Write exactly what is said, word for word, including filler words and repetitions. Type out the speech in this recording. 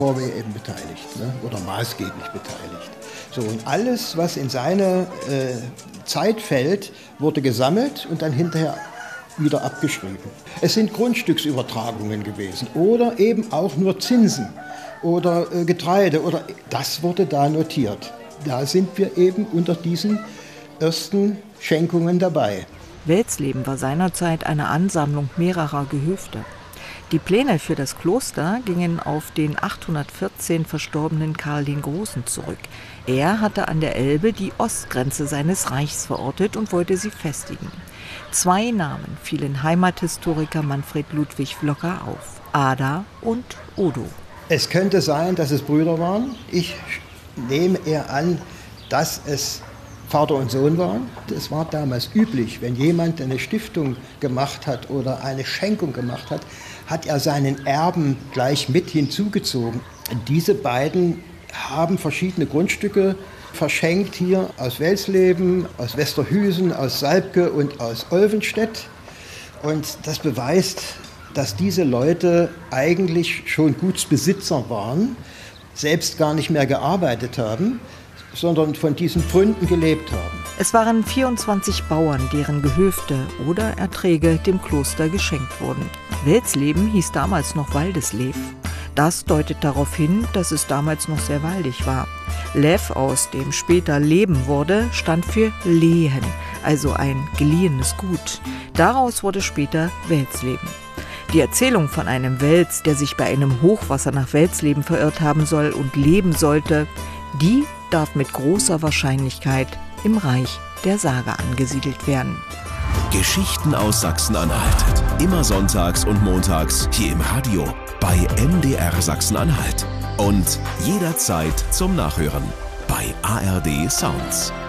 war eben beteiligt, ne? Oder maßgeblich beteiligt. So, und alles, was in seine äh, Zeit fällt, wurde gesammelt und dann hinterher wieder abgeschrieben. Es sind Grundstücksübertragungen gewesen oder eben auch nur Zinsen oder äh, Getreide, oder das wurde da notiert. Da sind wir eben unter diesen ersten Schenkungen dabei. Welsleben war seinerzeit eine Ansammlung mehrerer Gehöfte. Die Pläne für das Kloster gingen auf den achthundertvierzehn verstorbenen Karl den Großen zurück. Er hatte an der Elbe die Ostgrenze seines Reichs verortet und wollte sie festigen. Zwei Namen fielen Heimathistoriker Manfred Ludwig Vlocker auf: Ada und Odo. Es könnte sein, dass es Brüder waren. Ich nehme eher an, dass es Vater und Sohn waren. Es war damals üblich, wenn jemand eine Stiftung gemacht hat oder eine Schenkung gemacht hat, hat er seinen Erben gleich mit hinzugezogen. Diese beiden haben verschiedene Grundstücke verschenkt, hier aus Welsleben, aus Westerhüsen, aus Salbke und aus Olvenstedt. Und das beweist, dass diese Leute eigentlich schon Gutsbesitzer waren, selbst gar nicht mehr gearbeitet haben, sondern von diesen Pfründen gelebt haben. Es waren vierundzwanzig Bauern, deren Gehöfte oder Erträge dem Kloster geschenkt wurden. Welsleben hieß damals noch Waldeslev. Das deutet darauf hin, dass es damals noch sehr waldig war. Lev, aus dem später Leben wurde, stand für Lehen, also ein geliehenes Gut. Daraus wurde später Welsleben. Die Erzählung von einem Wels, der sich bei einem Hochwasser nach Welsleben verirrt haben soll und leben sollte, die darf mit großer Wahrscheinlichkeit im Reich der Sage angesiedelt werden. Geschichten aus Sachsen-Anhalt. Immer sonntags und montags hier im Radio bei M D R Sachsen-Anhalt. Und jederzeit zum Nachhören bei A R D Sounds.